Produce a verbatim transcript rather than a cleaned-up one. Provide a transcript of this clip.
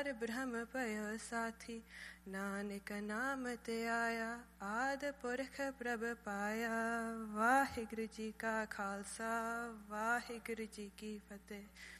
पार ब्रह्म पयो साथी, नानक नाम ते आया, आद पुरख प्रभ पाया। वाहिगुरु जी का खालसा, वाहिगुरु जी की फतेह।